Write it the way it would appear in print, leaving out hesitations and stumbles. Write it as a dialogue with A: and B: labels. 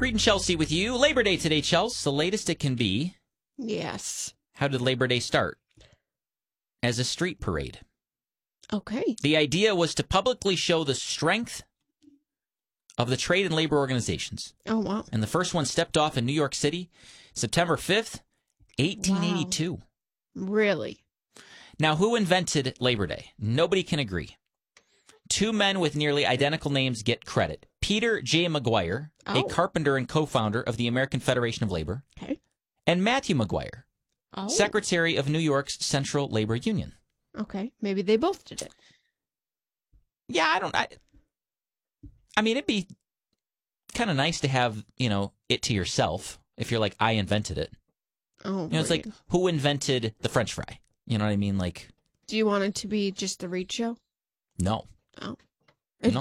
A: Reed and Chelsea with you. Labor Day today, Chelsea. The latest it can be.
B: Yes.
A: How did Labor Day start? As a street parade.
B: Okay.
A: The idea was to publicly show the strength of the trade and labor organizations.
B: Oh, wow.
A: And the first one stepped off in New York City, September 5th, 1882.
B: Wow. Really?
A: Now, who invented Labor Day? Nobody can agree. Two men with nearly identical names get credit. Peter J. McGuire, a carpenter and co-founder of the American Federation of Labor, and Matthew McGuire, secretary of New York's Central Labor Union.
B: Okay. Maybe they both did it.
A: Yeah, I mean, it'd be kind of nice to have, it to yourself if you're like, I invented it.
B: Oh,
A: it's like, who invented the French fry? You know what I mean? Like,
B: do you want it to be just the Reed Show?
A: No.
B: Oh.